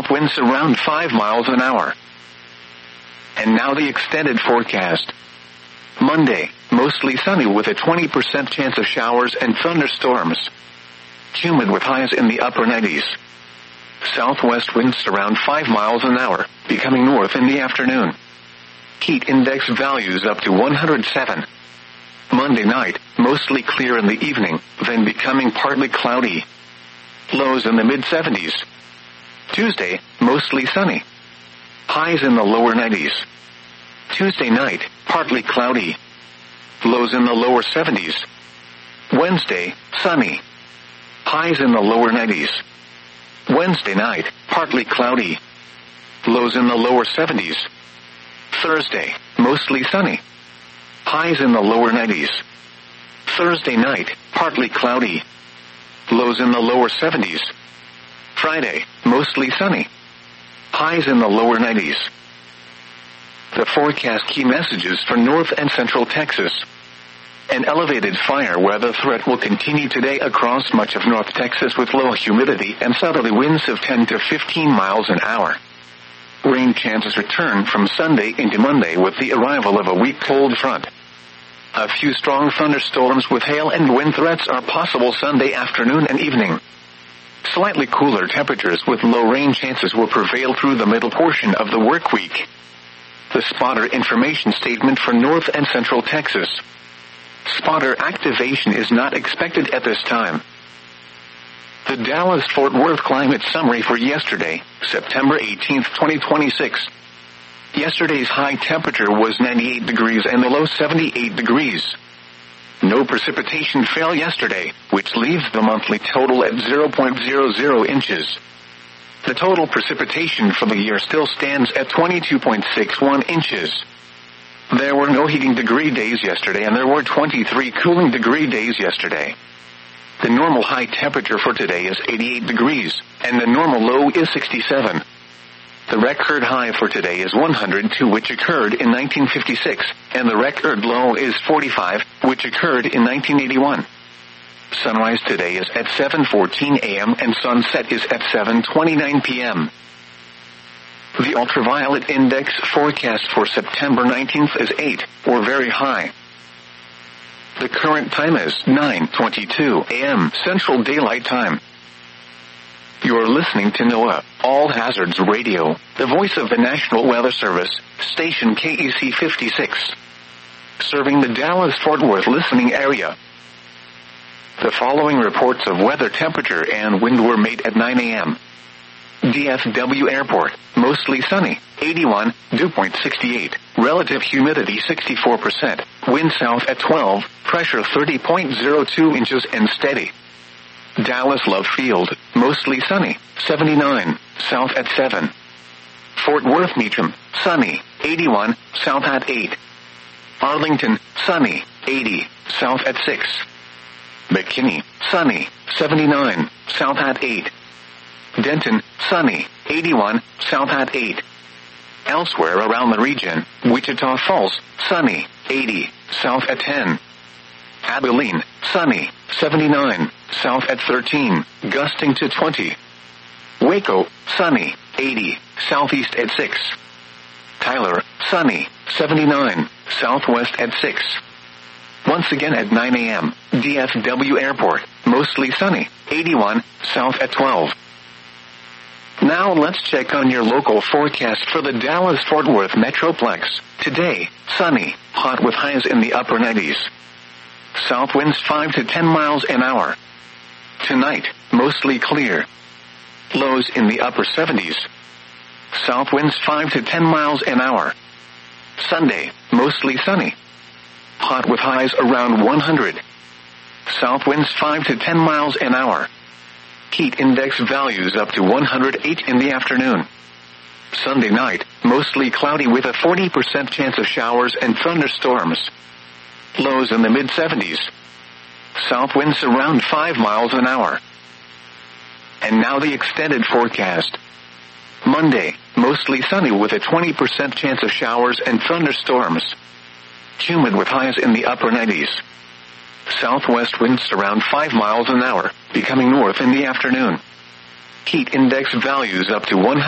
south winds around 5 miles an hour. And now the extended forecast. Monday, mostly sunny with a 20% chance of showers and thunderstorms. Humid with highs in the upper 90s. Southwest winds around 5 miles an hour, becoming north in the afternoon. Heat index values up to 107. Monday night, mostly clear in the evening, then becoming partly cloudy. Lows in the mid-70s. Tuesday, mostly sunny. Highs in the lower 90s. Tuesday night, partly cloudy. Lows in the lower 70s. Wednesday, sunny. Highs in the lower 90s. Wednesday night, partly cloudy. Lows in the lower 70s. Thursday, mostly sunny. Highs in the lower 90s. Thursday night, partly cloudy. Lows in the lower 70s. Friday, mostly sunny. Highs in the lower 90s. The forecast key messages for North and Central Texas. An elevated fire weather threat will continue today across much of North Texas with low humidity and southerly winds of 10 to 15 miles an hour. Rain chances return from Sunday into Monday with the arrival of a weak cold front. A few strong thunderstorms with hail and wind threats are possible Sunday afternoon and evening. Slightly cooler temperatures with low rain chances will prevail through the middle portion of the work week. The spotter information statement for North and Central Texas. Spotter activation is not expected at this time. The Dallas-Fort Worth climate summary for yesterday, September 18, 2026. Yesterday's high temperature was 98 degrees and the low 78 degrees. No precipitation fell yesterday, which leaves the monthly total at 0.00 inches. The total precipitation for the year still stands at 22.61 inches. There were no heating degree days yesterday and there were 23 cooling degree days yesterday. The normal high temperature for today is 88 degrees, and the normal low is 67. The record high for today is 102, which occurred in 1956, and the record low is 45, which occurred in 1981. Sunrise today is at 7:14 a.m. and sunset is at 7:29 p.m. The ultraviolet index forecast for September 19th is 8, or very high. The current time is 9:22 a.m. Central Daylight Time. You're listening to NOAA, All Hazards Radio, the voice of the National Weather Service, station KEC 56. Serving the Dallas-Fort Worth listening area. The following reports of weather temperature and wind were made at 9 a.m. DFW Airport, mostly sunny, 81, dew point 68, relative humidity 64%, wind south at 12, pressure 30.02 inches and steady. Dallas Love Field, mostly sunny, 79, south at 7. Fort Worth Meacham, sunny, 81, south at 8. Arlington, sunny, 80, south at 6. McKinney, sunny, 79, south at 8. Denton, sunny, 81, south at 8. Elsewhere around the region, Wichita Falls, sunny, 80, south at 10. Abilene, sunny, 79, south at 13, gusting to 20. Waco, sunny, 80, southeast at 6. Tyler, sunny, 79, southwest at 6. Once again at 9 a.m., DFW Airport, mostly sunny, 81, south at 12. Now let's check on your local forecast for the Dallas-Fort Worth Metroplex. Today, sunny, hot with highs in the upper 90s. South winds 5 to 10 miles an hour. Tonight, mostly clear. Lows in the upper 70s. South winds 5 to 10 miles an hour. Sunday, mostly sunny. Hot with highs around 100. South winds 5 to 10 miles an hour. Heat index values up to 108 in the afternoon. Sunday night, mostly cloudy with a 40% chance of showers and thunderstorms. Lows in the mid-70s. South winds around 5 miles an hour. And now the extended forecast. Monday, mostly sunny with a 20% chance of showers and thunderstorms. Humid with highs in the upper 90s. Southwest winds around 5 miles an hour, becoming north in the afternoon. Heat index values up to 100.